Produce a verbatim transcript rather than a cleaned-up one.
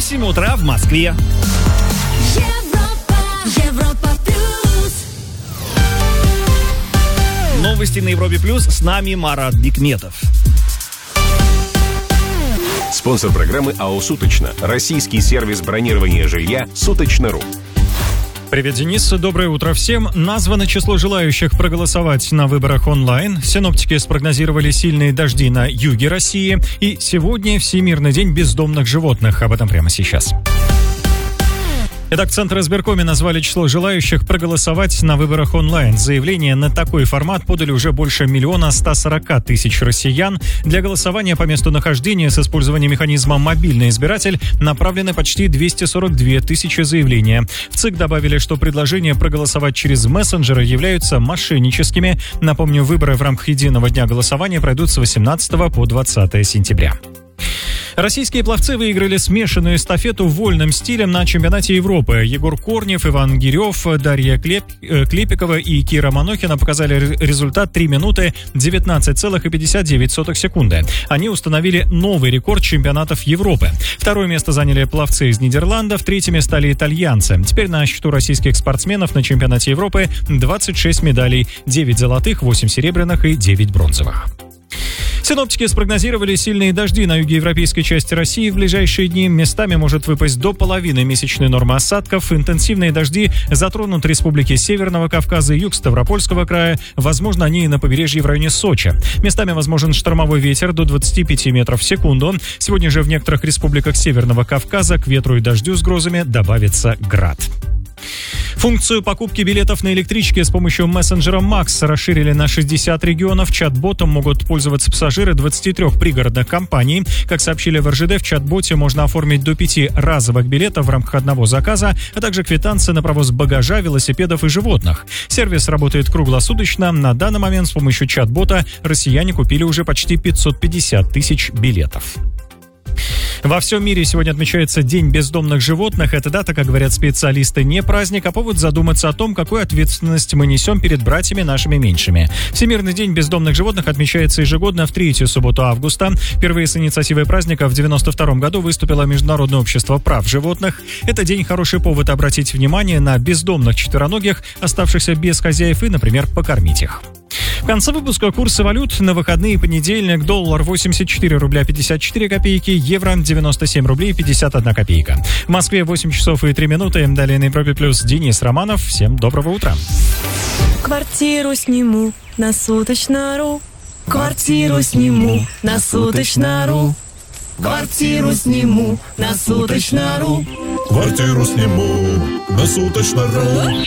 восемь утра в Москве. Европа, Европа плюс. Новости на Европе плюс. С нами Марат Бикметов. Спонсор программы АО «Суточно». Российский сервис бронирования жилья «Суточно.ру». Привет, Денис. Доброе утро всем. Названо число желающих проголосовать на выборах онлайн. Синоптики спрогнозировали сильные дожди на юге России. И сегодня Всемирный день бездомных животных. Об этом прямо сейчас. Итак, в Центре избиркоме назвали число желающих проголосовать на выборах онлайн. Заявление на такой формат подали уже больше миллиона ста сорока тысяч россиян. Для голосования по месту нахождения с использованием механизма «Мобильный избиратель» направлены почти двести сорок две тысячи заявлений. В ЦИК добавили, что предложения проголосовать через мессенджеры являются мошенническими. Напомню, выборы в рамках единого дня голосования пройдут с восемнадцатого по двадцатое сентября. Российские пловцы выиграли смешанную эстафету вольным стилем на чемпионате Европы. Егор Корнев, Иван Гирев, Дарья Клеп... Клепикова и Кира Манохина показали результат три минуты девятнадцать целых пятьдесят девять сотых секунды. Они установили новый рекорд чемпионатов Европы. Второе место заняли пловцы из Нидерландов, третьими стали итальянцы. Теперь на счету российских спортсменов на чемпионате Европы двадцать шесть медалей, девять золотых, восемь серебряных и девять бронзовых. Синоптики спрогнозировали сильные дожди на югоевропейской части России в ближайшие дни. Местами может выпасть до половины месячной нормы осадков. Интенсивные дожди затронут республики Северного Кавказа и юг Ставропольского края. Возможно, они и на побережье в районе Сочи. Местами возможен штормовой ветер до двадцати пяти метров в секунду. Сегодня же в некоторых республиках Северного Кавказа к ветру и дождю с грозами добавится град. Функцию покупки билетов на электричке с помощью мессенджера Макс расширили на шестьдесят регионов. Чат-ботом могут пользоваться пассажиры двадцати трёх пригородных компаний. Как сообщили в эр жэ дэ, в чат-боте можно оформить до пяти разовых билетов в рамках одного заказа, а также квитанции на провоз багажа, велосипедов и животных. Сервис работает круглосуточно. На данный момент с помощью чат-бота россияне купили уже почти пятьсот пятьдесят тысяч билетов. Во всем мире сегодня отмечается День бездомных животных. Эта дата, как говорят специалисты, не праздник, а повод задуматься о том, какую ответственность мы несем перед братьями нашими меньшими. Всемирный день бездомных животных отмечается ежегодно в третью субботу августа. Впервые с инициативой праздника в девяносто втором году выступило Международное общество прав животных. Это день хороший повод обратить внимание на бездомных четвероногих, оставшихся без хозяев, и, например, покормить их. В конце выпуска курсы валют. На выходные: понедельник доллар восемьдесят четыре рубля пятьдесят четыре копейки, евро девяносто семь рублей пятьдесят одна копейка. В Москве восемь часов и три минуты. Далее на Европе плюс Денис Романов. Всем доброго утра. Квартиру сниму на Суточно.ру. Квартиру сниму на Суточно.ру. Квартиру сниму на Суточно.ру. Квартиру сниму на Суточно.ру.